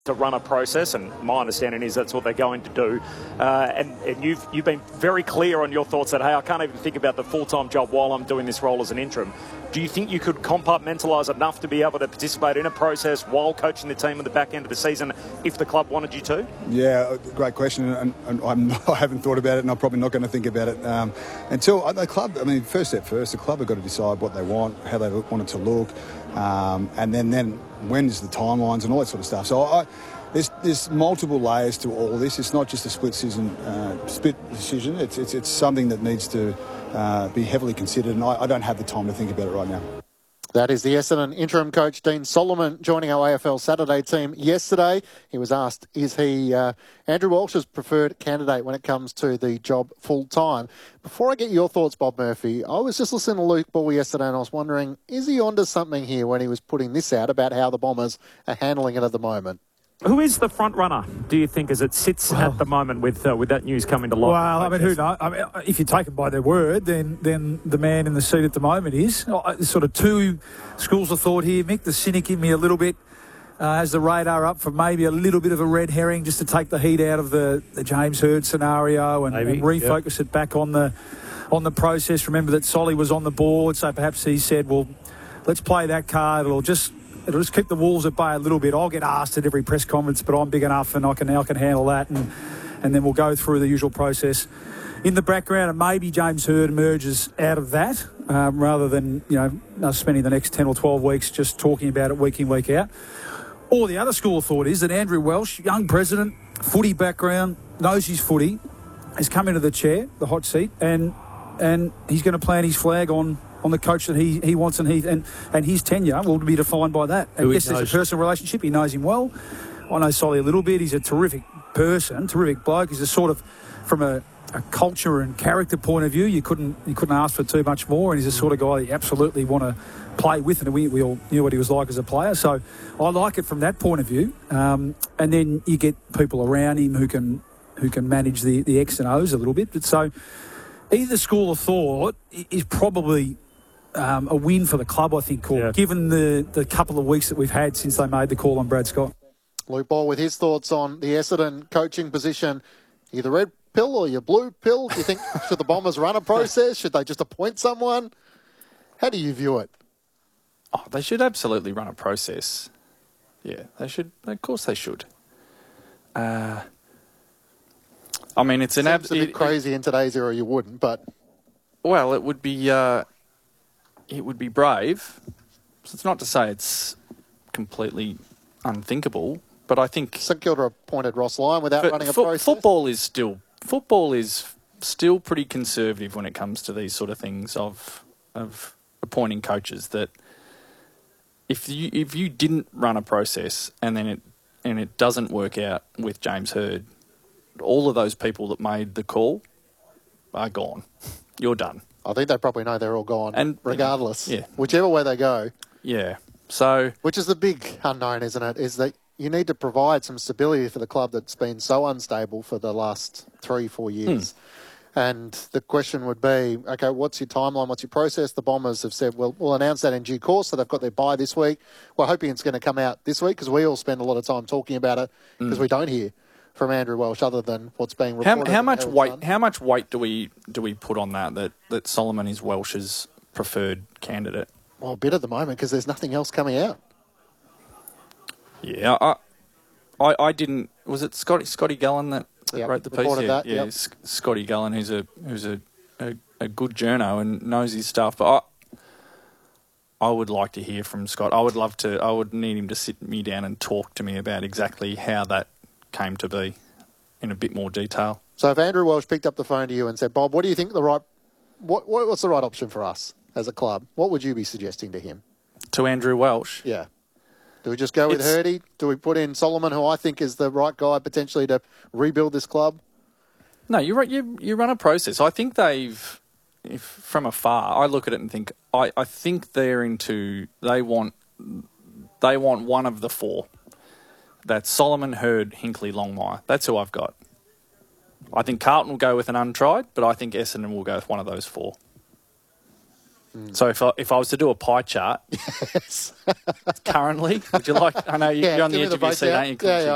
to run a process, and my understanding is that's what they're going to do. And you've been very clear on your thoughts that, hey, I can't even think about the full-time job while I'm doing this role as an interim. Do you think you could compartmentalise enough to be able to participate in a process while coaching the team at the back end of the season if the club wanted you to? Yeah, great question, and I haven't thought about it, and I'm probably not going to think about it until the club. I mean, first step first, the club have got to decide what they want, how they want it to look, and then when is the timelines and all that sort of stuff. So there's multiple layers to all this. It's not just a split decision. It's something that needs to be heavily considered, and I don't have the time to think about it right now. That is the Essendon interim coach, Dean Solomon, joining our AFL Saturday team yesterday. He was asked, is he Andrew Welsh's preferred candidate when it comes to the job full-time? Before I get your thoughts, Bob Murphy, I was just listening to Luke Ball yesterday and I was wondering, is he onto something here when he was putting this out about how the Bombers are handling it at the moment? Who is the front runner, do you think, as it sits at the moment with that news coming to light? Well, I mean, who knows? I mean, if you take it by their word, then the man in the seat at the moment is. There's sort of two schools of thought here, Mick. The cynic in me a little bit has the radar up for maybe a little bit of a red herring just to take the heat out of the James Hird scenario and refocus it back on the process. Remember that Solly was on the board, so perhaps he said, well, let's play that card. It'll just keep the Wolves at bay a little bit. I'll get asked at every press conference, but I'm big enough and I can handle that, and then we'll go through the usual process. In the background, and maybe James Hird emerges out of that rather than us spending the next 10 or 12 weeks just talking about it week in, week out. Or the other school of thought is that Andrew Welsh, young president, footy background, knows his footy, has come into the chair, the hot seat, and he's going to plant his flag on the coach that he wants, and his tenure will be defined by that. And yes, there's a personal relationship. He knows him well. I know Solly a little bit. He's a terrific person, terrific bloke. He's a sort of, from a culture and character point of view, you couldn't ask for too much more, and he's the sort of guy that you absolutely want to play with, and we all knew what he was like as a player. So I like it from that point of view. And then you get people around him who can manage the X and O's a little bit. But so either school of thought is probably a win for the club, I think, given the couple of weeks that we've had since they made the call on Brad Scott. Luke Ball with his thoughts on the Essendon coaching position. Either red pill or your blue pill? Do you think, should the Bombers run a process? Should they just appoint someone? How do you view it? Oh, they should absolutely run a process. Yeah, they should. Of course they should. I mean, it's a bit crazy in today's era. You wouldn't, but well, it would be brave. So it's not to say it's completely unthinkable, but I think St Kilda appointed Ross Lyon without running a process. Football is still pretty conservative when it comes to these sort of things of appointing coaches. That if you didn't run a process and then it doesn't work out with James Hird, all of those people that made the call are gone. You're done. I think they probably know they're all gone, and regardless. Yeah. Whichever way they go. Yeah. So, which is the big unknown, isn't it? Is that you need to provide some stability for the club that's been so unstable for the last 3-4 years. And the question would be, okay, what's your timeline? What's your process? The Bombers have said, well, we'll announce that in due course. So they've got their bye this week. We're hoping it's going to come out this week because we all spend a lot of time talking about it because we don't hear from Andrew Welsh other than what's being reported. How much weight do we put on that Solomon is Welsh's preferred candidate? Well, a bit at the moment because there's nothing else coming out. Yeah, I didn't. Was it Scotty Gallen that wrote the piece? Yeah, Scotty Gallen, who's a good journo and knows his stuff. But I would like to hear from Scott. I would need him to sit me down and talk to me about exactly how that came to be in a bit more detail. So if Andrew Welsh picked up the phone to you and said, Bob, what do you think what's the right option for us as a club? What would you be suggesting to him? To Andrew Welsh? Yeah. Do we just go with Hirdy? Do we put in Solomon, who I think is the right guy potentially to rebuild this club? No, you run a process. I think from afar, I look at it and think, I think they want one of the four. That's Solomon, Hird, Hinkley, Longmire. That's who I've got. I think Carlton will go with an untried, but I think Essendon will go with one of those four. So if I was to do a pie chart, yes. Currently, would you like? I know you're on the edge of your seat, aren't you? Yeah,